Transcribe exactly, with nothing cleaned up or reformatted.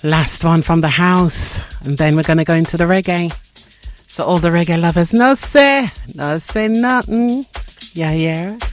Last one from the house, and then we're going to go into the reggae. So all the reggae lovers, no say, no say nothing. Yeah, yeah.